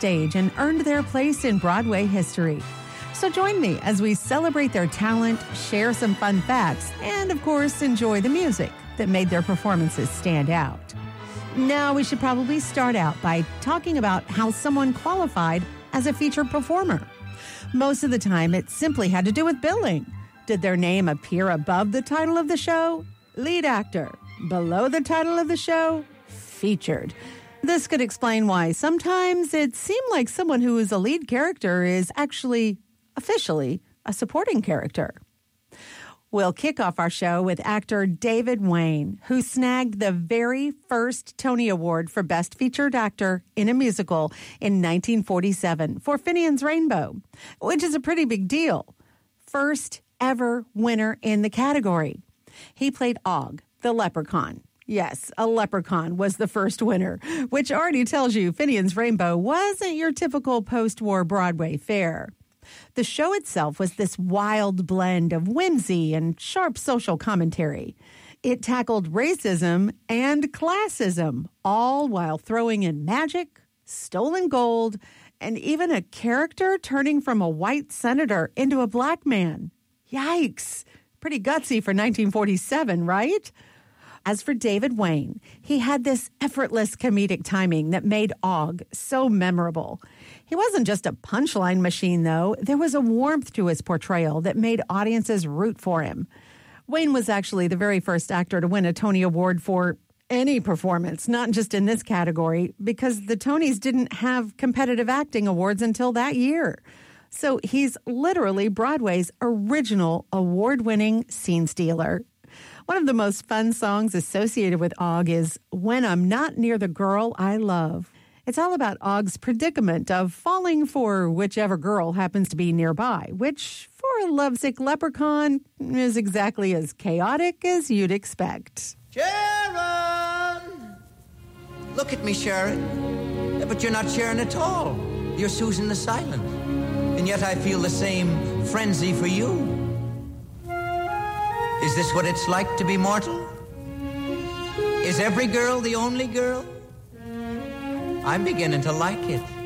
stage and earned their place in Broadway history. So join me as we celebrate their talent, share some fun facts, and of course, enjoy the music that made their performances stand out. Now, we should probably start out by talking about how someone qualified as a featured performer. Most of the time, it simply had to do with billing. Did their name appear above the title of the show? Lead actor. Below the title of the show? Featured. This could explain why sometimes it seemed like someone who is a lead character is actually, officially, a supporting character. We'll kick off our show with actor David Wain, who snagged the very first Tony Award for Best Featured Actor in a Musical in 1947 for Finian's Rainbow, which is a pretty big deal. First ever winner in the category. He played Og, the leprechaun. Yes, a leprechaun was the first winner, which already tells you Finian's Rainbow wasn't your typical post-war Broadway fare. The show itself was this wild blend of whimsy and sharp social commentary. It tackled racism and classism, all while throwing in magic, stolen gold, and even a character turning from a white senator into a black man. Yikes! Pretty gutsy for 1947, right? As for David Wain, he had this effortless comedic timing that made Og so memorable. He wasn't just a punchline machine, though. There was a warmth to his portrayal that made audiences root for him. Wain was actually the very first actor to win a Tony Award for any performance, not just in this category, because the Tonys didn't have competitive acting awards until that year. So he's literally Broadway's original award-winning scene stealer. One of the most fun songs associated with Og is When I'm Not Near the Girl I Love. It's all about Og's predicament of falling for whichever girl happens to be nearby, which, for a lovesick leprechaun, is exactly as chaotic as you'd expect. Sharon! Look at me, Sharon. But you're not Sharon at all. You're Susan the Silent. And yet I feel the same frenzy for you. Is this what it's like to be mortal? Is every girl the only girl? I'm beginning to like it.